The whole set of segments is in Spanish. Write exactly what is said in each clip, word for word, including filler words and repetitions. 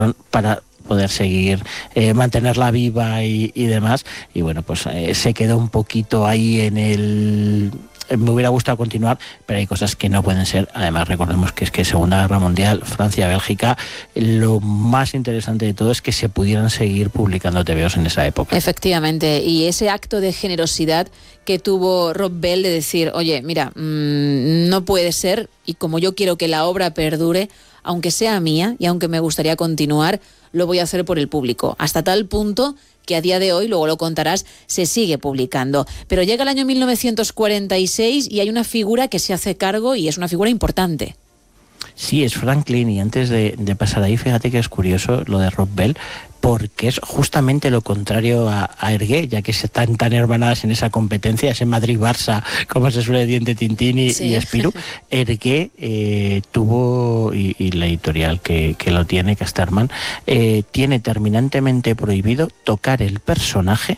para poder seguir, eh, mantenerla viva y, y demás, y bueno, pues eh, se quedó un poquito ahí en el... Me hubiera gustado continuar, pero hay cosas que no pueden ser. Además, recordemos que es que Segunda Guerra Mundial, Francia, Bélgica, lo más interesante de todo es que se pudieran seguir publicando tebeos en esa época. Efectivamente, y ese acto de generosidad que tuvo Rob Bell de decir, oye, mira, mmm, no puede ser, y como yo quiero que la obra perdure, aunque sea mía y aunque me gustaría continuar, lo voy a hacer por el público, hasta tal punto que a día de hoy, luego lo contarás, se sigue publicando. Pero llega el año mil novecientos cuarenta y seis y hay una figura que se hace cargo y es una figura importante. Sí, es Franklin, y antes de, de pasar ahí, fíjate que es curioso lo de Rob Bell, porque es justamente lo contrario a, a Hergé, ya que están tan hermanadas en esa competencia, ese Madrid-Barça, como se suele decir entre Tintín y, sí. y Spirou. Hergé eh, tuvo, y, y la editorial que, que lo tiene, Casterman, eh, tiene terminantemente prohibido tocar el personaje,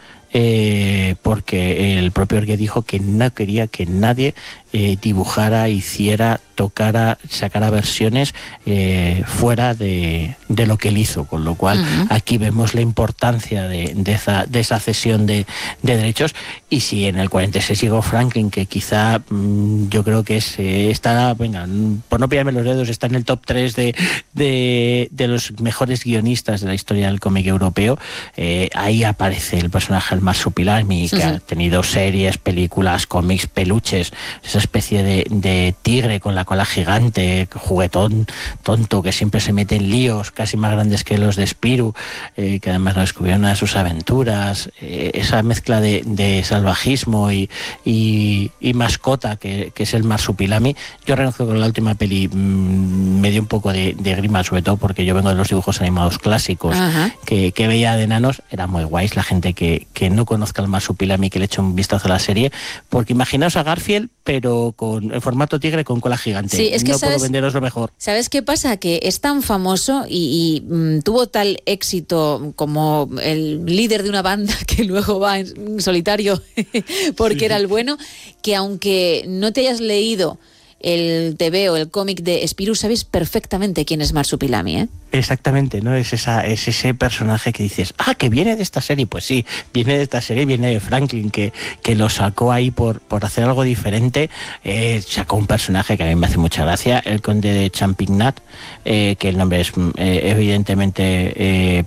Eh, porque el propio Hergé dijo que no quería que nadie eh, dibujara, hiciera, tocara, sacara versiones eh, fuera de, de lo que él hizo, con lo cual uh-huh. aquí vemos la importancia de, de, esa, de esa cesión de, de derechos. Y si en el cuarenta y seis llegó Franklin, que quizá mmm, yo creo que es, eh, está, venga, por no pillarme los dedos, está en el top tres de, de, de los mejores guionistas de la historia del cómic europeo, eh, ahí aparece el personaje el Marsupilami, que uh-huh. ha tenido series, películas, cómics, peluches, esa especie de, de tigre con la cola gigante, juguetón, tonto, que siempre se mete en líos casi más grandes que los de Spirou, eh, que además no descubrieron una de sus aventuras, eh, esa mezcla de, de salvajismo y, y, y mascota que, que es el Marsupilami. Yo reconozco que con la última peli mmm, me dio un poco de, de grima, sobre todo porque yo vengo de los dibujos animados clásicos uh-huh. que, que veía de enanos. Era muy guays la gente que, que no conozca el Marsupilami, que le eche un vistazo a la serie, porque imaginaos a Garfield pero con el formato tigre con cola gigante. Sí, es que no sabes, puedo venderos lo mejor. ¿Sabes qué pasa? Que es tan famoso y, y mm, tuvo tal éxito como el líder de una banda que luego va en solitario porque sí. era el bueno, que aunque no te hayas leído el tebeo, el cómic de Spirou, sabes perfectamente quién es Marsupilami, ¿eh? Exactamente, ¿no? Es esa, es ese personaje que dices, ah, que viene de esta serie. Pues sí, viene de esta serie, viene de Franklin, que, que lo sacó ahí por, por hacer algo diferente. Eh, sacó un personaje que a mí me hace mucha gracia, el conde de Champignat, eh, que el nombre es eh, evidentemente eh,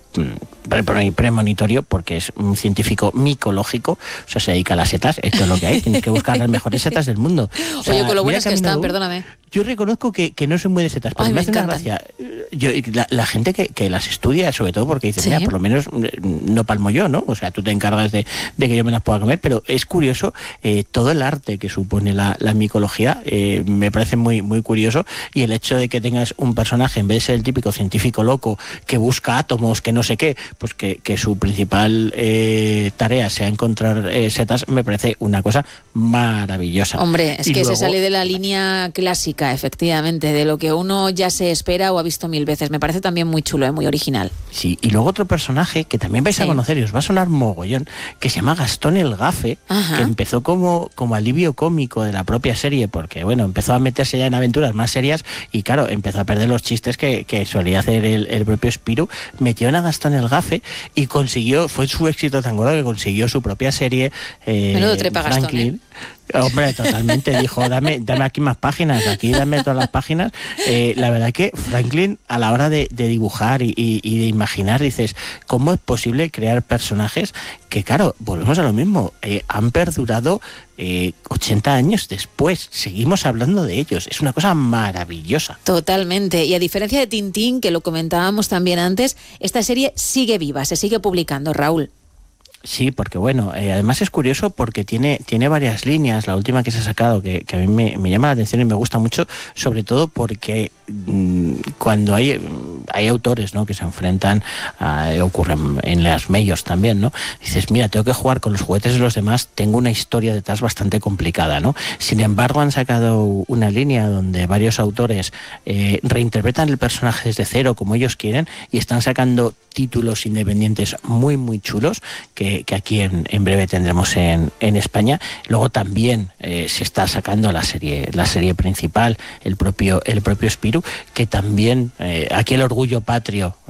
premonitorio, porque es un científico micológico, o sea, se dedica a las setas, esto es lo que hay, tienes que buscar las mejores setas del mundo. O sea, oye, con lo buenas que están, perdóname. Yo reconozco que, que no soy muy de setas, pero Ay, me, me hace una gracia. Yo, la, la gente que, que las estudia, sobre todo porque dice, ¿sí? mira, por lo menos no palmo yo, ¿no? O sea, tú te encargas de, de que yo me las pueda comer, pero es curioso eh, todo el arte que supone la, la micología, eh, me parece muy, muy curioso, y el hecho de que tengas un personaje, en vez de ser el típico científico loco que busca átomos, que no sé qué, pues que, que su principal eh, tarea sea encontrar eh, setas, me parece una cosa maravillosa. Hombre, es y que luego, se sale de la línea clásica, efectivamente, de lo que uno ya se espera o ha visto mil veces. Me parece también muy chulo, ¿eh? Muy original. Sí, y luego otro personaje que también vais sí. a conocer y os va a sonar mogollón, que se llama Gastón el Gafe, Ajá. que empezó como, como alivio cómico de la propia serie, porque bueno, empezó a meterse ya en aventuras más serias y claro, empezó a perder los chistes que, que solía hacer el, el propio Spirou. Metió en a Gastón el Gafe y consiguió, fue su éxito tan gordo que consiguió su propia serie. Eh, Menudo trepa Gastón, ¿eh? Hombre, totalmente, dijo, dame, dame aquí más páginas, aquí dame todas las páginas. Eh, la verdad que Franklin, a la hora de, de dibujar y, y, y de imaginar, dices, ¿cómo es posible crear personajes que, claro, volvemos a lo mismo, eh, han perdurado eh, ochenta años después, seguimos hablando de ellos, es una cosa maravillosa. Totalmente, y a diferencia de Tintín, que lo comentábamos también antes, esta serie sigue viva, se sigue publicando, Raúl. Sí, porque bueno, eh, además es curioso porque tiene, tiene varias líneas, la última que se ha sacado, que, que a mí me, me llama la atención y me gusta mucho, sobre todo porque mmm, cuando hay, hay autores, ¿no?, que se enfrentan, a, ocurren en las medios también, ¿no? Dices, mira, tengo que jugar con los juguetes de los demás, tengo una historia detrás bastante complicada, ¿no? Sin embargo, han sacado una línea donde varios autores eh, reinterpretan el personaje desde cero, como ellos quieren, y están sacando títulos independientes muy, muy chulos, que que aquí en, en breve tendremos en, en España. Luego también eh, se está sacando la serie la serie principal, el propio el propio Spirou, que también eh, aquí el orgullo patrio